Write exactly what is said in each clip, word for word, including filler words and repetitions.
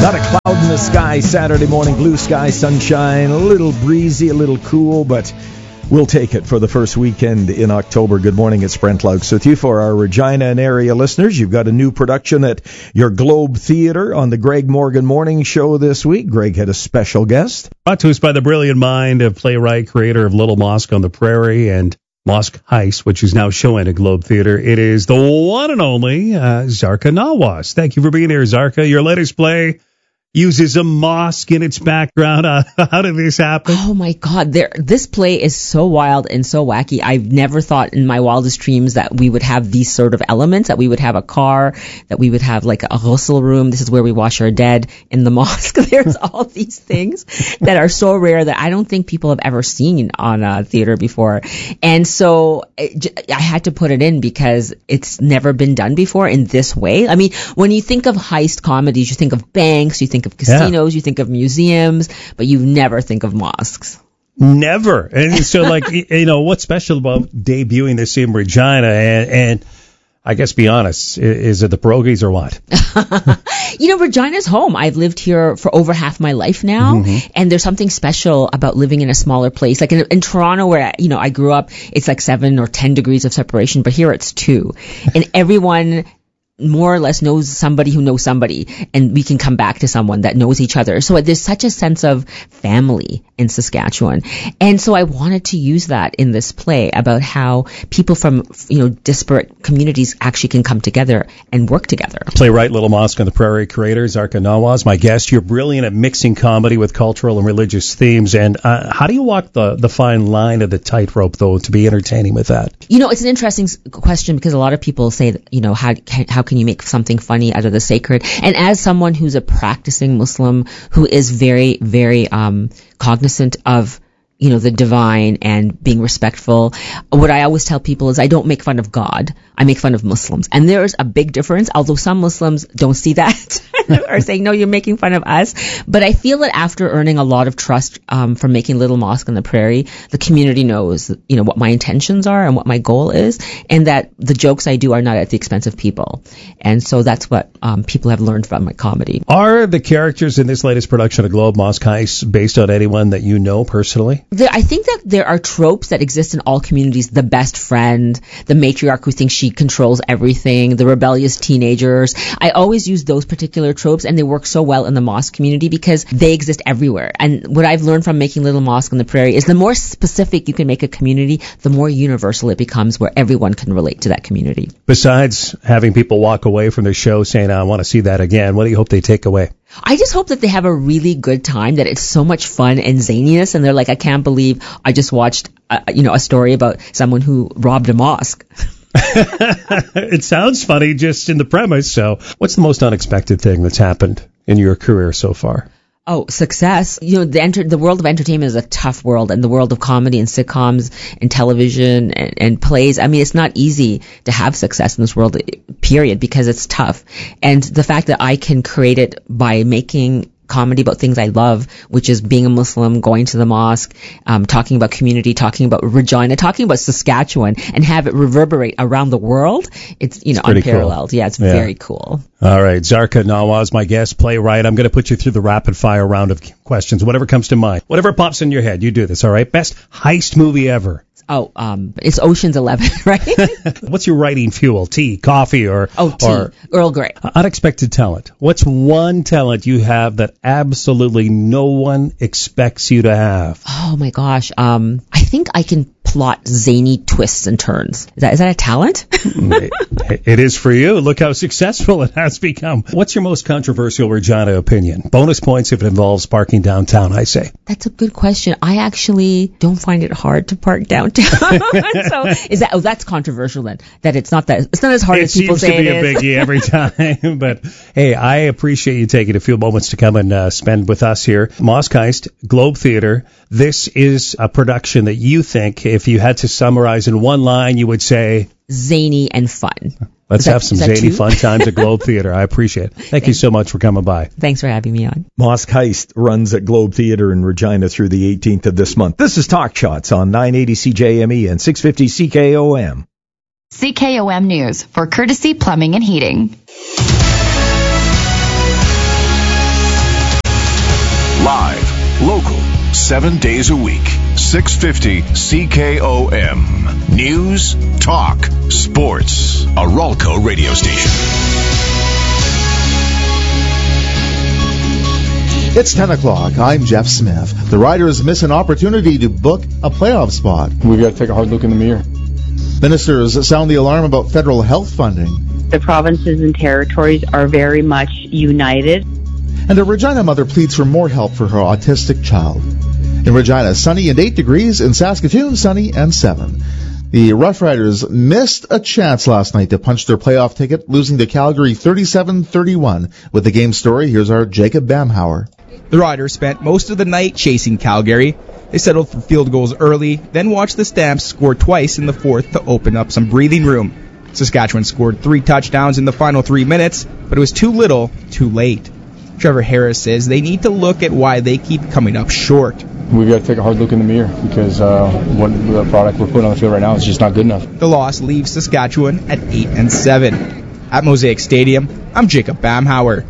Not a cloud in the sky Saturday morning, blue sky, sunshine, a little breezy, a little cool, but we'll take it for the first weekend in October. Good morning, it's Brent Laux with you. For our Regina and area listeners, you've got a new production at your Globe Theatre on the Greg Morgan Morning Show this week. Greg had a special guest. Brought to us by the brilliant mind of playwright, creator of Little Mosque on the Prairie and Mosque Heist, which is now showing at Globe Theatre. It is the one and only uh, Zarka Nawaz. Thank you for being here, Zarka. Your latest play uses a mosque in its background. Uh, how did this happen? Oh my God, there! This play is so wild and so wacky. I've never thought in my wildest dreams that we would have these sort of elements, that we would have a car, that we would have like a ghusl room. This is where we wash our dead in the mosque. There's all these things that are so rare that I don't think people have ever seen on a theater before. And so it, I had to put it in because it's never been done before in this way. I mean, when you think of heist comedies, you think of banks, you think of casinos, yeah. You think of museums, but you never think of mosques. Never. And so, like, you know, what's special about debuting this in Regina? And, and I guess, be honest, is it the pierogies or what? You know, Regina's home. I've lived here for over half my life now, mm-hmm. and there's something special about living in a smaller place. Like in, in Toronto, where, you know, I grew up, it's like seven or ten degrees of separation, but here it's two. And everyone more or less knows somebody who knows somebody, and we can come back to someone that knows each other. So there's such a sense of family in Saskatchewan. And so I wanted to use that in this play about how people from, you know, disparate communities actually can come together and work together. Playwright, Little Mosque on the Prairie creator, Zarka Nawaz, my guest. You're brilliant at mixing comedy with cultural and religious themes. And uh, how do you walk the, the fine line of the tightrope, though, to be entertaining with that? You know, it's an interesting question because a lot of people say that, you know, how can, how can you make something funny out of the sacred? And as someone who's a practicing Muslim who is very, very um cognizant of, you know, the divine and being respectful, what I always tell people is I don't make fun of God. I make fun of Muslims. And there's a big difference, although some Muslims don't see that or saying, no, you're making fun of us. But I feel that after earning a lot of trust um, from making Little Mosque on the Prairie, the community knows, you know, what my intentions are and what my goal is, and that the jokes I do are not at the expense of people. And so that's what um, people have learned from my comedy. Are the characters in this latest production of Globe Mosque Heist based on anyone that you know personally? There, I think that there are tropes that exist in all communities. The best friend, the matriarch who thinks she controls everything, the rebellious teenagers. I always use those particular tropes, and they work so well in the mosque community because they exist everywhere. And what I've learned from making Little Mosque on the Prairie is the more specific you can make a community, the more universal it becomes, where everyone can relate to that community. Besides having people walk away from the show saying, I want to see that again, what do you hope they take away? I just hope that they have a really good time, that it's so much fun and zaniness, and they're like, I can't believe I just watched, uh, you know, a story about someone who robbed a mosque. It sounds funny just in the premise. So what's the most unexpected thing that's happened in your career so far? Oh, success. You know, the enter- the world of entertainment is a tough world, and the world of comedy and sitcoms and television and, and plays. I mean, it's not easy to have success in this world, period, because it's tough. And the fact that I can create it by making comedy about things I love, which is being a Muslim, going to the mosque, um, talking about community, talking about Regina, talking about Saskatchewan, and have it reverberate around the world. It's, you know, it's unparalleled. Cool. Yeah, it's yeah. very cool. All right. Zarka Nawaz, my guest, playwright. I'm going to put you through the rapid fire round of questions. Whatever comes to mind. Whatever pops in your head, you do this, all right? Best heist movie ever. Oh, um, it's Ocean's Eleven, right? What's your writing fuel? Tea, coffee, or... Oh, tea. Or Earl Grey. Unexpected talent. What's one talent you have that absolutely no one expects you to have? Oh, my gosh. Um, I think I can plot zany twists and turns. Is that, is that a talent? it, it is for you. Look how successful it has become. What's your most controversial Regina opinion? Bonus points if it involves parking downtown, I say. That's a good question. I actually don't find it hard to park downtown. So is that, oh, that's controversial then. That it's not that, it's not as hard it as people say it is. It seems to be a biggie every time. But hey, I appreciate you taking a few moments to come and uh, spend with us here. Mosque Heist, Globe Theatre. This is a production that you think, if you had to summarize in one line, you would say... zany and fun. Let's that, have some zany two? fun times at Globe Theatre. I appreciate it. Thank Thanks. you so much for coming by. Thanks for having me on. Mosque Heist runs at Globe Theatre in Regina through the eighteenth of this month. This is Talk Shots on nine eighty C J M E and six fifty C K O M. C K O M News for Courtesy Plumbing and Heating. seven days a week. six fifty C K O M. News, talk, sports. A Ralco radio station. It's ten o'clock. I'm Jeff Smith. The Riders miss an opportunity to book a playoff spot. We've got to take a hard look in the mirror. Ministers sound the alarm about federal health funding. The provinces and territories are very much united. And a Regina mother pleads for more help for her autistic child. In Regina, sunny and eight degrees. In Saskatoon, sunny and seven. The Rough Riders missed a chance last night to punch their playoff ticket, losing to Calgary thirty-seven thirty-one. With the game story, here's our Jacob Bamhauer. The Riders spent most of the night chasing Calgary. They settled for field goals early, then watched the Stamps score twice in the fourth to open up some breathing room. Saskatchewan scored three touchdowns in the final three minutes, but it was too little, too late. Trevor Harris says they need to look at why they keep coming up short. We've got to take a hard look in the mirror because uh, what the product we're putting on the field right now is just not good enough. The loss leaves Saskatchewan at eight and seven. At Mosaic Stadium, I'm Jacob Bamhauer.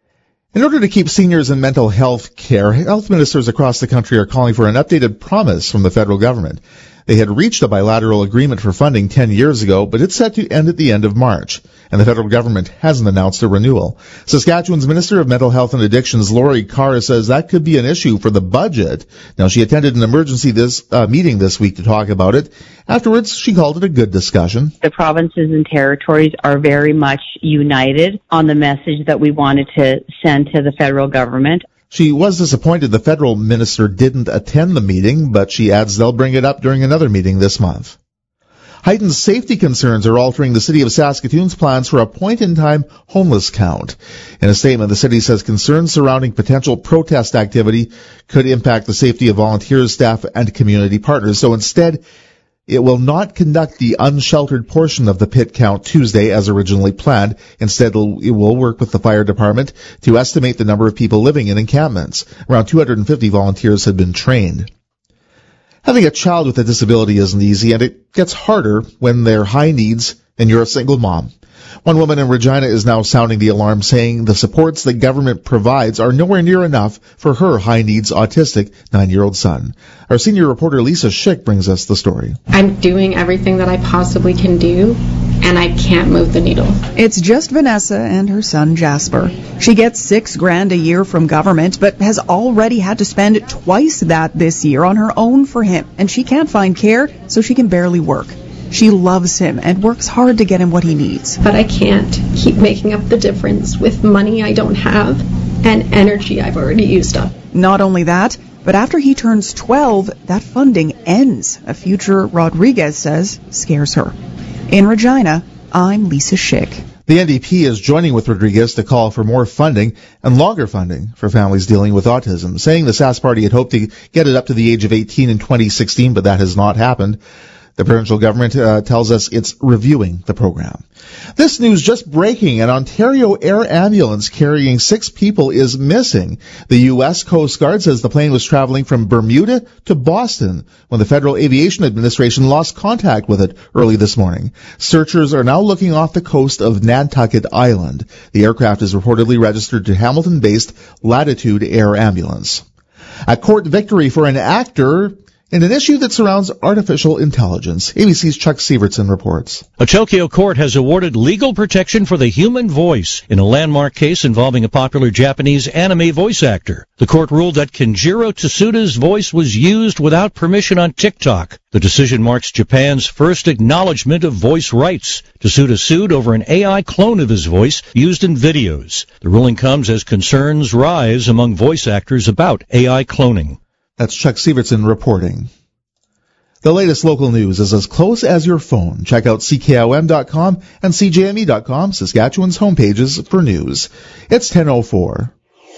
In order to keep seniors in mental health care, health ministers across the country are calling for an updated promise from the federal government. They had reached a bilateral agreement for funding ten years ago, but it's set to end at the end of March, and the federal government hasn't announced a renewal. Saskatchewan's Minister of Mental Health and Addictions, Lori Carr, says that could be an issue for the budget. Now, she attended an emergency this uh, meeting this week to talk about it. Afterwards, she called it a good discussion. The provinces and territories are very much united on the message that we wanted to send to the federal government. She was disappointed the federal minister didn't attend the meeting, but she adds they'll bring it up during another meeting this month. Heightened safety concerns are altering the city of Saskatoon's plans for a point-in-time homeless count. In a statement, the city says concerns surrounding potential protest activity could impact the safety of volunteers, staff, and community partners. So instead, it will not conduct the unsheltered portion of the pit count Tuesday as originally planned. Instead, it will work with the fire department to estimate the number of people living in encampments. Around two hundred fifty volunteers have been trained. Having a child with a disability isn't easy, and it gets harder when they're high needs and you're a single mom. One woman in Regina is now sounding the alarm, saying the supports the government provides are nowhere near enough for her high-needs autistic nine-year-old son. Our senior reporter Lisa Schick brings us the story. I'm doing everything that I possibly can do, and I can't move the needle. It's just Vanessa and her son Jasper. She gets six grand a year from government, but has already had to spend twice that this year on her own for him, and she can't find care, so she can barely work. She loves him and works hard to get him what he needs. But I can't keep making up the difference with money I don't have and energy I've already used up. Not only that, but after he turns twelve, that funding ends. A future Rodriguez says scares her. In Regina, I'm Lisa Schick. The N D P is joining with Rodriguez to call for more funding and longer funding for families dealing with autism, saying the Sask Party had hoped to get it up to the age of eighteen in twenty sixteen, but that has not happened. The provincial government uh, tells us it's reviewing the program. This news just breaking. An Ontario air ambulance carrying six people is missing. The U S Coast Guard says the plane was traveling from Bermuda to Boston when the Federal Aviation Administration lost contact with it early this morning. Searchers are now looking off the coast of Nantucket Island. The aircraft is reportedly registered to Hamilton-based Latitude Air Ambulance. A court victory for an actor in an issue that surrounds artificial intelligence. A B C's Chuck Sievertson reports. A Tokyo court has awarded legal protection for the human voice in a landmark case involving a popular Japanese anime voice actor. The court ruled that Kenjiro Tsuda's voice was used without permission on TikTok. The decision marks Japan's first acknowledgement of voice rights. Tsuda sued over an A I clone of his voice used in videos. The ruling comes as concerns rise among voice actors about A I cloning. That's Chuck Sievertson reporting. The latest local news is as close as your phone. Check out C K O M dot com and C J M E dot com, Saskatchewan's homepages for news. It's ten oh four.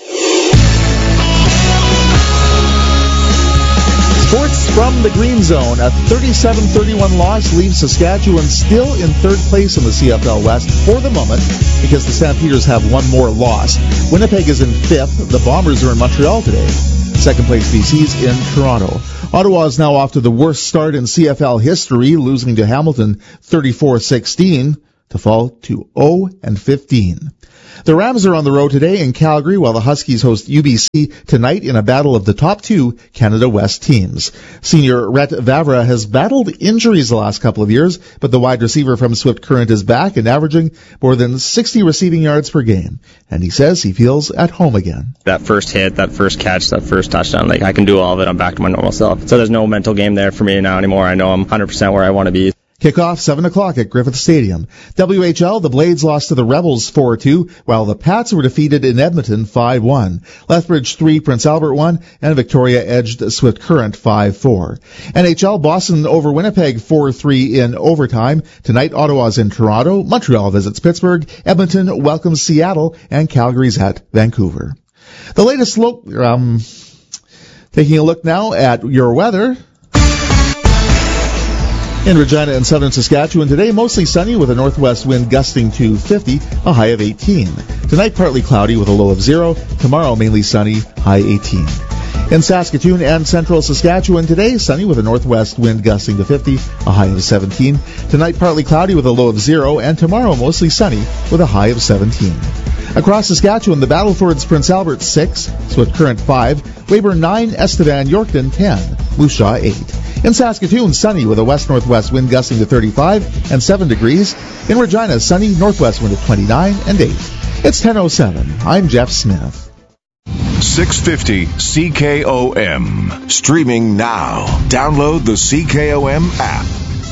Sports from the Green Zone. A thirty-seven thirty-one loss leaves Saskatchewan still in third place in the C F L West for the moment because the Stampeders have one more loss. Winnipeg is in fifth. The Bombers are in Montreal today. Second place B C's in Toronto. Ottawa is now off to the worst start in C F L history, losing to Hamilton thirty-four sixteen. to fall to oh and fifteen. The Rams are on the road today in Calgary, while the Huskies host U B C tonight in a battle of the top two Canada West teams. Senior Rhett Vavra has battled injuries the last couple of years, but the wide receiver from Swift Current is back and averaging more than sixty receiving yards per game. And he says he feels at home again. That first hit, that first catch, that first touchdown, like I can do all of it. I'm back to my normal self. So there's no mental game there for me now anymore. I know I'm one hundred percent where I want to be. Kickoff seven o'clock at Griffith Stadium. W H L, the Blades lost to the Rebels four two, while the Pats were defeated in Edmonton five one. Lethbridge three, Prince Albert one, and Victoria edged Swift Current five four. N H L, Boston over Winnipeg four three in overtime. Tonight, Ottawa's in Toronto, Montreal visits Pittsburgh, Edmonton welcomes Seattle, and Calgary's at Vancouver. The latest look, um, taking a look now at your weather. In Regina and southern Saskatchewan today, mostly sunny with a northwest wind gusting to fifty, a high of eighteen. Tonight, partly cloudy with a low of zero. Tomorrow, mainly sunny, high eighteen. In Saskatoon and central Saskatchewan today, sunny with a northwest wind gusting to fifty, a high of seventeen. Tonight, partly cloudy with a low of zero, and tomorrow, mostly sunny with a high of seventeen. Across Saskatchewan, the Battlefords Prince Albert six, Swift Current five, Weyburn nine, Estevan Yorkton ten, Moose Jaw eight. In Saskatoon, sunny with a west-northwest wind gusting to thirty-five and seven degrees. In Regina, sunny northwest wind at twenty-nine and eight. It's ten oh seven. I'm Jeff Smith. six fifty C K O M. Streaming now. Download the C K O M app.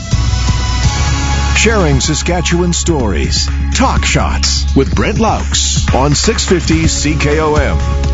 Sharing Saskatchewan stories. Talk Shots with Brent Laux on six fifty C K O M.